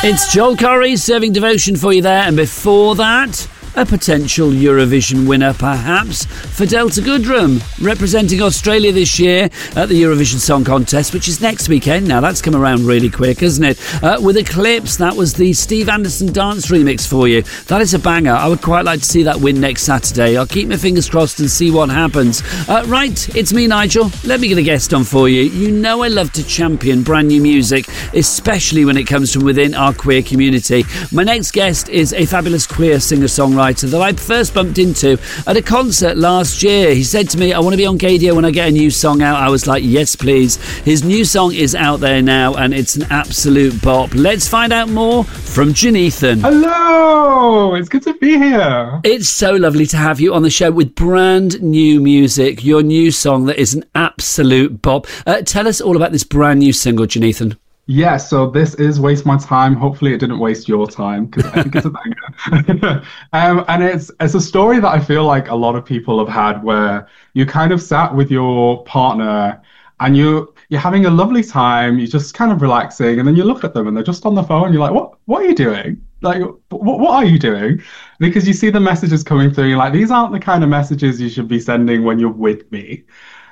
It's Joel Corry serving devotion for you there, and before that, a potential Eurovision winner, perhaps, for Delta Goodrem, representing Australia this year at the Eurovision Song Contest, which is next weekend. Now, that's come around really quick, hasn't it? With Eclipse, that was the Steve Anderson dance remix for you. That is a banger. I would quite like to see that win next Saturday. I'll keep my fingers crossed and see what happens. Right, it's me, Nigel. Let me get a guest on for you. You know I love to champion brand new music, especially when it comes from within our queer community. My next guest is a fabulous queer singer-songwriter that I first bumped into at a concert last year. He said to me, I want to be on Gadio when I get a new song out. I was like, yes, please. His new song is out there now, and it's an absolute bop. Let's find out more from Jonathan. Hello, it's good to be here. It's so lovely to have you on the show with brand new music, your new song that is an absolute bop. Tell us all about this brand new single, Jonathan. Yeah, so this is Waste My Time. Hopefully it didn't waste your time, because I think it's a banger. And it's a story that I feel like a lot of people have had, where you kind of sat with your partner and you're having a lovely time, you're just kind of relaxing, and then you look at them and they're just on the phone and you're like, what are you doing? Like, what are you doing? Because you see the messages coming through, you're like, these aren't the kind of messages you should be sending when you're with me.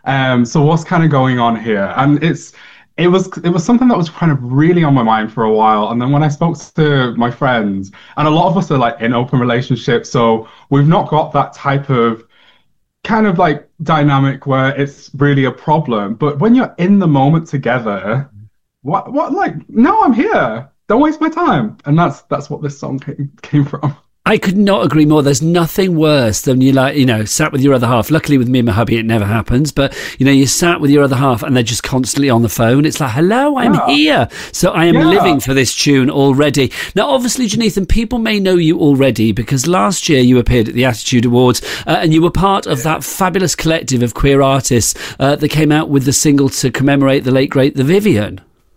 So what's kind of going on here? And it was something that was kind of really on my mind for a while. And then when I spoke to my friends, and a lot of us are like in open relationships, so we've not got that type of kind of like dynamic where it's really a problem. But when you're in the moment together, what like, no, I'm here. Don't waste my time. And that's what this song came from. I could not agree more. There's nothing worse than sat with your other half. Luckily with me and my hubby, it never happens. But, you sat with your other half and they're just constantly on the phone. It's like, hello, I'm here. So I am living for this tune already. Now, obviously, Jonathan, people may know you already because last year you appeared at the Attitude Awards and you were part of that fabulous collective of queer artists that came out with the single to commemorate the late, great The Vivian.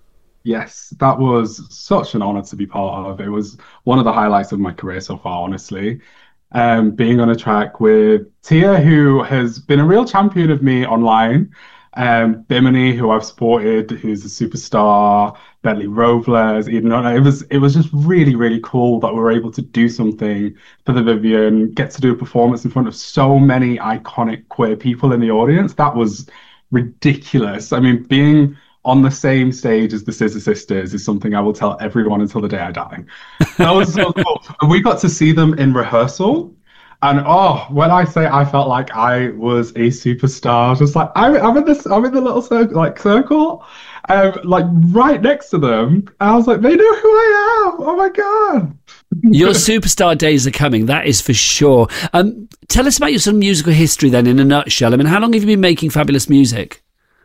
Yes, that was such an honor to be part of. It was one of the highlights of my career so far, honestly. Being on a track with Tia, who has been a real champion of me online, Bimini, who I've supported, who's a superstar, Bentley Robles, even though it was just really, really cool that we were able to do something for the Vivian, get to do a performance in front of so many iconic queer people in the audience. That was ridiculous. I mean, being on the same stage as the Scissor Sisters is something I will tell everyone until the day I die. That was so cool. We got to see them in rehearsal. And when I say I felt like I was a superstar, just like I'm in the little circle, like right next to them. And I was like, they know who I am. Oh my God. Your superstar days are coming, that is for sure. Tell us about your sort of musical history then in a nutshell. I mean, how long have you been making fabulous music?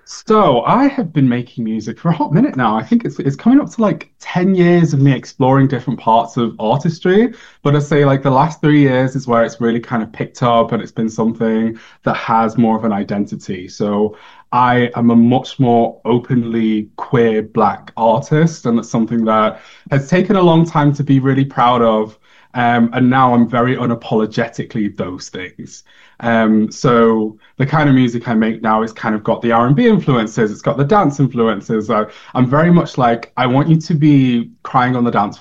So I have been making music for a hot minute now. I think it's coming up to like 10 years of me exploring different parts of artistry. But I'd say like the last 3 years is where it's really kind of picked up and it's been something that has more of an identity. So I am a much more openly queer Black artist, and that's something that has taken a long time to be really proud of. And now I'm very unapologetically those things. So the kind of music I make now is kind of got the R&B influences, it's got the dance influences. I'm very much like, I want you to be crying on the dance